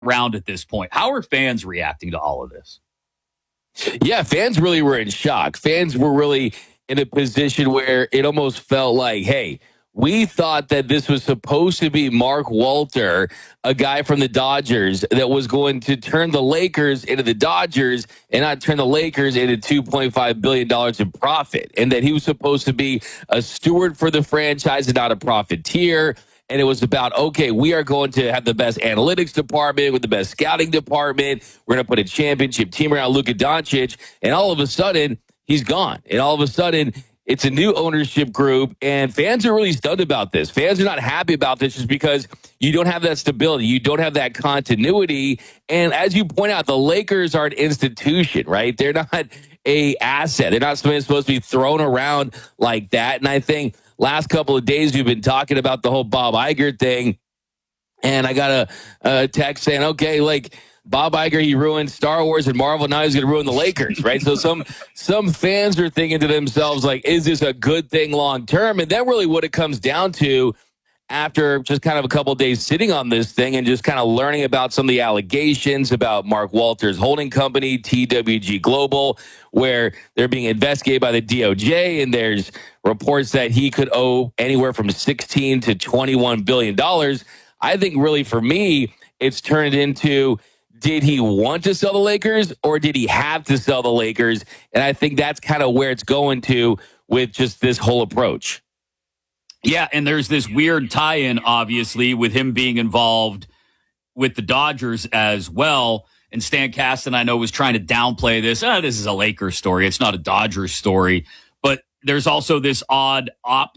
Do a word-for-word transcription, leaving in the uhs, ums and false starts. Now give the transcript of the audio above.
round at this point. How are fans reacting to all of this? Yeah, fans really were in shock. Fans were really in a position where it almost felt like, hey, we thought that this was supposed to be Mark Walter, a guy from the Dodgers that was going to turn the Lakers into the Dodgers and not turn the Lakers into two point five billion dollars in profit. And that he was supposed to be a steward for the franchise and not a profiteer. And it was about, okay, we are going to have the best analytics department with the best scouting department. We're going to put a championship team around Luka Doncic. And all of a sudden, he's gone. And all of a sudden, it's a new ownership group. And fans are really stunned about this. Fans are not happy about this just because you don't have that stability. You don't have that continuity. And as you point out, the Lakers are an institution, right? They're not a asset. They're not supposed to be thrown around like that. And I think last couple of days, we've been talking about the whole Bob Iger thing. And I got a, a text saying, okay, like Bob Iger, he ruined Star Wars and Marvel. Now he's going to ruin the Lakers, right? So some some fans are thinking to themselves, like, is this a good thing long term? And then really what it comes down to after just kind of a couple of days sitting on this thing and just kind of learning about some of the allegations about Mark Walter's holding company, T W G Global, where they're being investigated by the D O J, and there's reports that he could owe anywhere from sixteen to twenty-one billion dollars. I think really for me, it's turned into, did he want to sell the Lakers or did he have to sell the Lakers? And I think that's kind of where it's going to with just this whole approach. Yeah, and there's this weird tie-in, obviously, with him being involved with the Dodgers as well. And Stan Kasten, I know, was trying to downplay this. Oh, this is a Lakers story. It's not a Dodgers story. But there's also this odd op